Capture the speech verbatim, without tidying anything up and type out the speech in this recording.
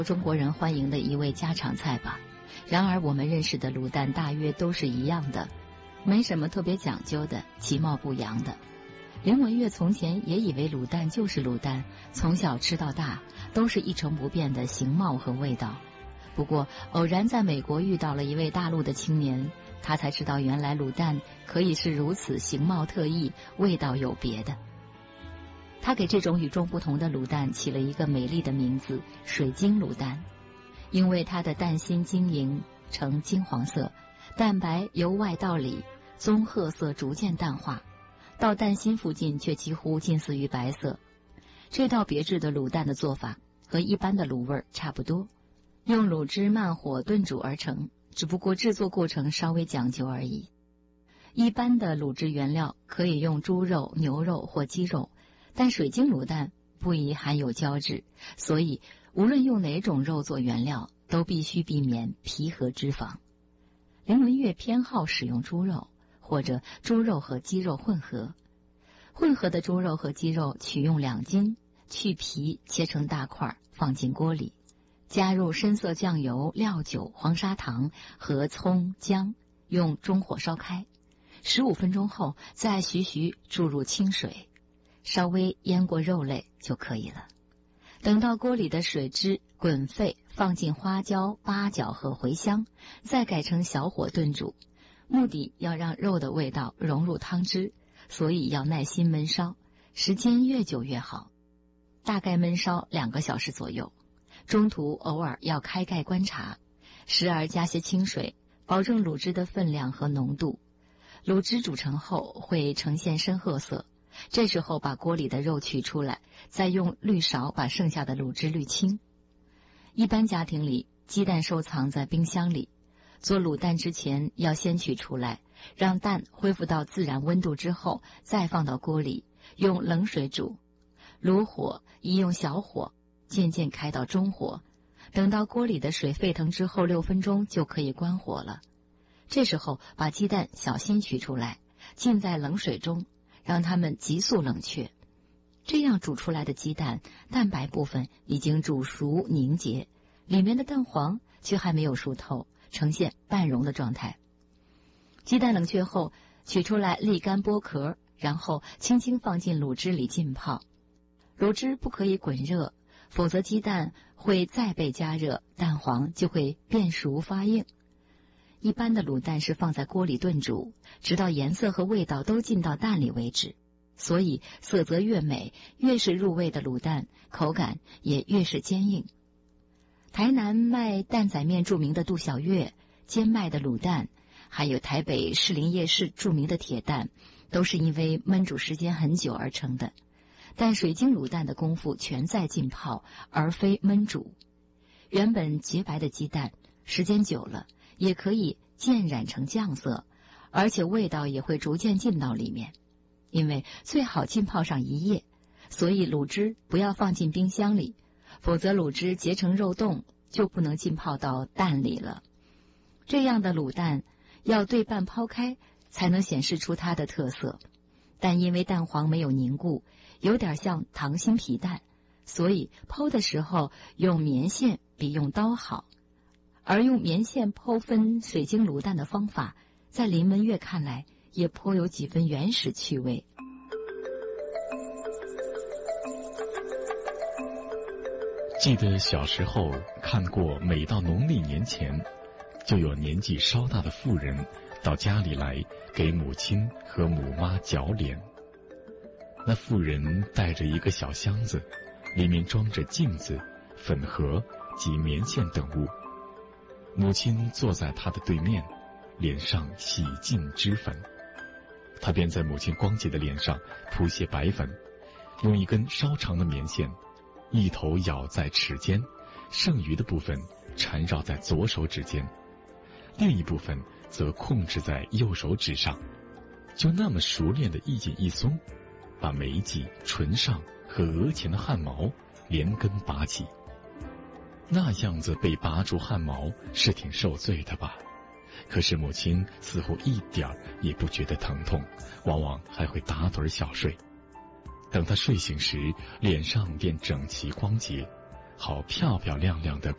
中国人欢迎的一味家常菜吧。然而我们认识的卤蛋大约都是一样的，没什么特别讲究的，其貌不扬的。林文月从前也以为卤蛋就是卤蛋，从小吃到大，都是一成不变的形貌和味道。不过偶然在美国遇到了一位大陆的青年，他才知道原来卤蛋可以是如此形貌特异，味道有别的。他给这种与众不同的卤蛋起了一个美丽的名字——水晶卤蛋。因为它的蛋心晶莹呈金黄色，蛋白由外到里棕褐色逐渐淡化，到蛋心附近却几乎近似于白色。这道别致的卤蛋的做法和一般的卤味差不多，用卤汁慢火炖煮而成，只不过制作过程稍微讲究而已。一般的卤汁原料可以用猪肉、牛肉或鸡肉，但水晶卤蛋不宜含有胶质，所以无论用哪种肉做原料，都必须避免皮和脂肪。林文月偏好使用猪肉，或者猪肉和鸡肉混合。混合的猪肉和鸡肉取用两斤，去皮切成大块，放进锅里，加入深色酱油、料酒、黄砂糖和葱姜，用中火烧开。十五分钟后，再徐徐注入清水，稍微腌过肉类就可以了。等到锅里的水汁滚沸，放进花椒、八角和茴香，再改成小火炖煮，目的要让肉的味道融入汤汁，所以要耐心焖烧，时间越久越好，大概焖烧两个小时左右。中途偶尔要开盖观察，时而加些清水，保证卤汁的分量和浓度。卤汁煮成后会呈现深褐色，这时候把锅里的肉取出来，再用滤勺把剩下的卤汁滤清。一般家庭里，鸡蛋收藏在冰箱里，做卤蛋之前要先取出来，让蛋恢复到自然温度之后，再放到锅里，用冷水煮。卤火宜用小火，渐渐开到中火，等到锅里的水沸腾之后六分钟就可以关火了。这时候把鸡蛋小心取出来，浸在冷水中，让它们急速冷却。这样煮出来的鸡蛋，蛋白部分已经煮熟凝结，里面的蛋黄却还没有熟透，呈现半溶的状态。鸡蛋冷却后，取出来沥干剥壳，然后轻轻放进卤汁里浸泡。卤汁不可以滚热，否则鸡蛋会再被加热，蛋黄就会变熟发硬。一般的卤蛋是放在锅里炖煮，直到颜色和味道都进到蛋里为止，所以色泽越美，越是入味的卤蛋，口感也越是坚硬。台南卖蛋仔面著名的杜小月兼卖的卤蛋，还有台北士林夜市著名的铁蛋，都是因为焖煮时间很久而成的。但水晶卤蛋的功夫全在浸泡，而非焖煮。原本洁白的鸡蛋，时间久了也可以渐染成酱色，而且味道也会逐渐进到里面。因为最好浸泡上一夜，所以卤汁不要放进冰箱里，否则卤汁结成肉冻，就不能浸泡到蛋里了。这样的卤蛋要对半抛开，才能显示出它的特色。但因为蛋黄没有凝固，有点像溏心皮蛋，所以剖的时候用棉线比用刀好。而用棉线剖分水晶卤蛋的方法，在林文月看来也颇有几分原始趣味。 记得小时候看过，每到农历年前，就有年纪稍大的妇人到家里来给母亲和母妈缴脸。那妇人带着一个小箱子，里面装着镜子、粉盒及棉线等物。母亲坐在她的对面，脸上洗尽脂粉，她便在母亲光洁的脸上铺些白粉，用一根稍长的棉线，一头咬在齿间，剩余的部分缠绕在左手指间，另一部分则控制在右手指上，就那么熟练的一紧一松，把眉际、唇上和额前的汗毛连根拔起。那样子被拔除汗毛是挺受罪的吧？可是母亲似乎一点儿也不觉得疼痛，往往还会打盹小睡。等她睡醒时，脸上便整齐光洁，好漂漂亮亮的